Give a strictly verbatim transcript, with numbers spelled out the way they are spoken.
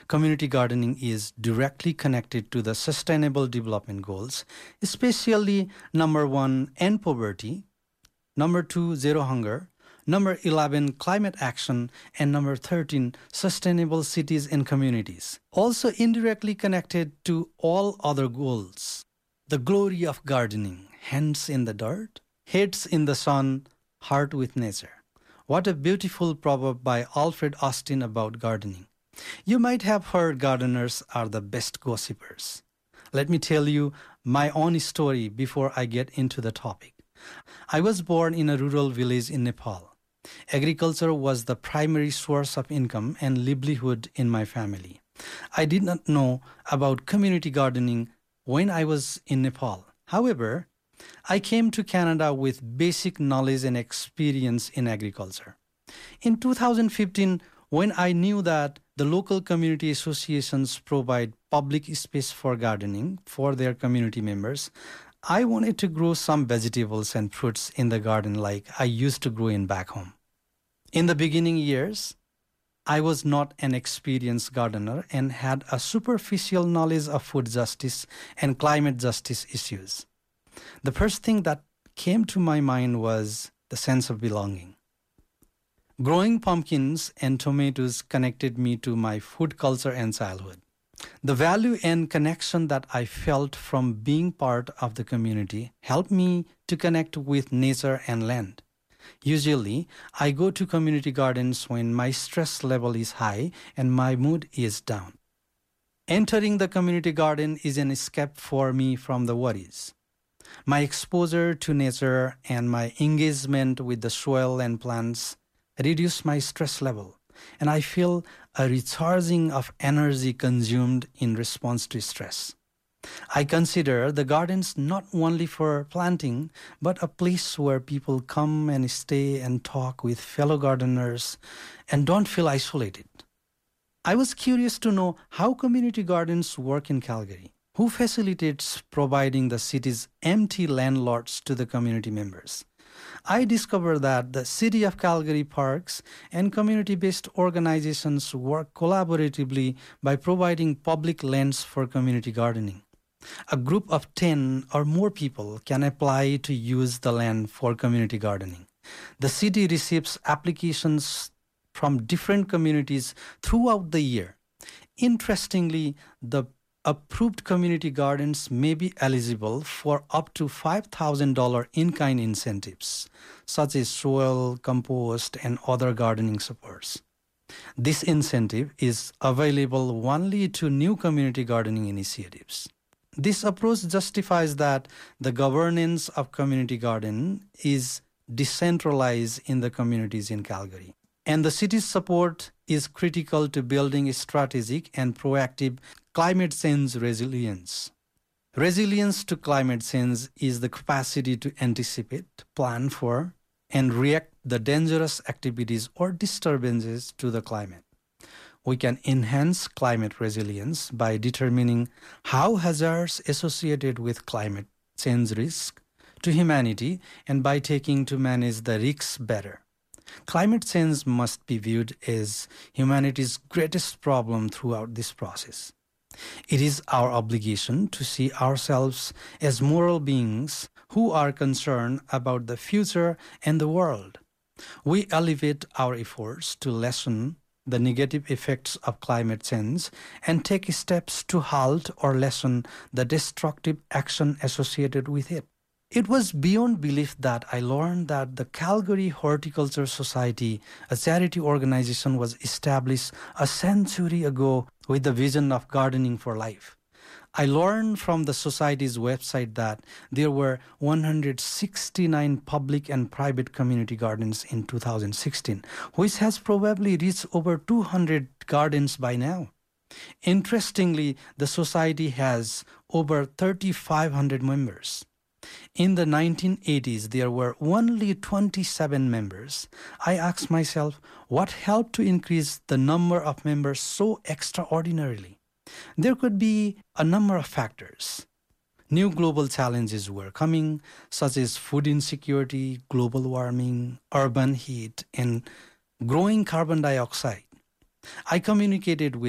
community gardening is directly connected to the Sustainable Development Goals, especially number one, end poverty, number two, zero hunger, number eleven, climate action, and number thirteen, sustainable cities and communities. Also indirectly connected to all other goals. The glory of gardening, hands in the dirt, heads in the sun, heart with nature. What a beautiful proverb by Alfred Austin about gardening. You might have heard gardeners are the best gossipers. Let me tell you my own story before I get into the topic. I was born in a rural village in Nepal. Agriculture was the primary source of income and livelihood in my family. I did not know about community gardening when I was in Nepal. However, I came to Canada with basic knowledge and experience in agriculture. In two thousand fifteen, when I knew that the local community associations provide public space for gardening for their community members, I wanted to grow some vegetables and fruits in the garden like I used to grow in back home. In the beginning years, I was not an experienced gardener and had a superficial knowledge of food justice and climate justice issues. The first thing that came to my mind was the sense of belonging. Growing pumpkins and tomatoes connected me to my food culture and childhood. The value and connection that I felt from being part of the community helped me to connect with nature and land. Usually, I go to community gardens when my stress level is high and my mood is down. Entering the community garden is an escape for me from the worries. My exposure to nature and my engagement with the soil and plants reduce my stress level, and I feel a recharging of energy consumed in response to stress. I consider the gardens not only for planting, but a place where people come and stay and talk with fellow gardeners and don't feel isolated. I was curious to know how community gardens work in Calgary. Who facilitates providing the city's empty landlots to the community members? I discovered that the City of Calgary Parks and community-based organizations work collaboratively by providing public lands for community gardening. A group of ten or more people can apply to use the land for community gardening. The city receives applications from different communities throughout the year. Interestingly, the approved community gardens may be eligible for up to five thousand dollars in-kind incentives, such as soil, compost, and other gardening supports. This incentive is available only to new community gardening initiatives. This approach justifies that the governance of community garden is decentralized in the communities in Calgary. And the city's support is critical to building strategic and proactive climate change resilience. Resilience to climate change is the capacity to anticipate, plan for, and react the dangerous activities or disturbances to the climate. We can enhance climate resilience by determining how hazards associated with climate change risk to humanity and by taking to manage the risks better. Climate change must be viewed as humanity's greatest problem throughout this process. It is our obligation to see ourselves as moral beings who are concerned about the future and the world. We elevate our efforts to lessen the negative effects of climate change and take steps to halt or lessen the destructive action associated with it. It was beyond belief that I learned that the Calgary Horticulture Society, a charity organization, was established a century ago with the vision of gardening for life. I learned from the society's website that there were one hundred sixty-nine public and private community gardens in two thousand sixteen, which has probably reached over two hundred gardens by now. Interestingly, the society has over three thousand five hundred members. In the nineteen eighties, there were only twenty-seven members. I asked myself, what helped to increase the number of members so extraordinarily? There could be a number of factors. New global challenges were coming, such as food insecurity, global warming, urban heat, and growing carbon dioxide. I communicated with